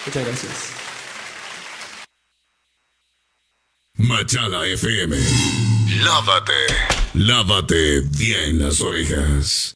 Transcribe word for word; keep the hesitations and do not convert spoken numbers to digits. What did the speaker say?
Muchas gracias. Machada F M. Lávate, lávate bien las orejas.